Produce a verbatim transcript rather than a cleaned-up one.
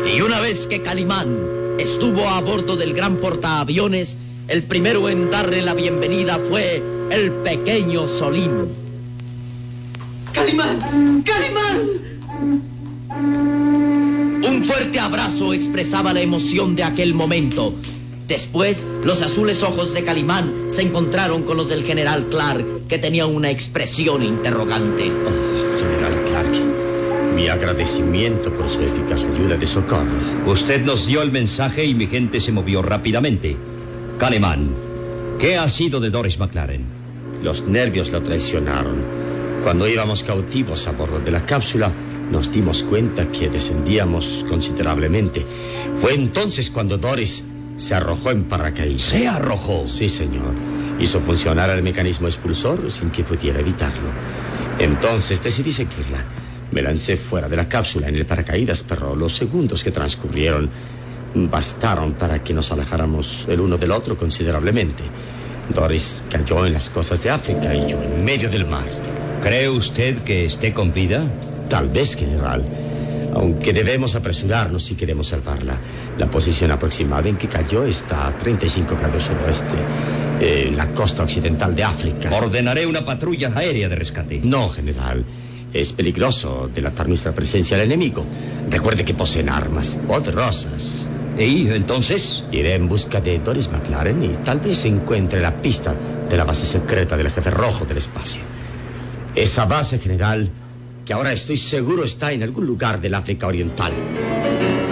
Y una vez que Calimán estuvo a bordo del gran portaaviones, el primero en darle la bienvenida fue el pequeño Solín. ¡Calimán! ¡Calimán! Un fuerte abrazo expresaba la emoción de aquel momento. Después, los azules ojos de Calimán se encontraron con los del general Clark, que tenía una expresión interrogante. Oh, general Clark, mi agradecimiento por su eficaz ayuda de socorro. Usted nos dio el mensaje y mi gente se movió rápidamente. Calimán, ¿qué ha sido de Doris McLaren? Los nervios lo traicionaron. Cuando íbamos cautivos a bordo de la cápsula, nos dimos cuenta que descendíamos considerablemente. Fue entonces cuando Doris se arrojó en paracaídas. ¿Se arrojó? Sí, señor. Hizo funcionar el mecanismo expulsor sin que pudiera evitarlo. Entonces decidí seguirla. Me lancé fuera de la cápsula en el paracaídas, pero los segundos que transcurrieron bastaron para que nos alejáramos el uno del otro considerablemente. Doris cayó en las costas de África y yo en medio del mar. ¿Cree usted que esté con vida? Tal vez, general. Aunque debemos apresurarnos si queremos salvarla. La posición aproximada en que cayó está a treinta y cinco grados suroeste, en la costa occidental de África. Ordenaré una patrulla aérea de rescate. No, general. Es peligroso delatar nuestra presencia al enemigo. Recuerde que poseen armas poderosas. ¿Y entonces? Iré en busca de Doris McLaren y tal vez encuentre la pista de la base secreta del jefe rojo del espacio. Esa base, general, que ahora estoy seguro está en algún lugar del África Oriental.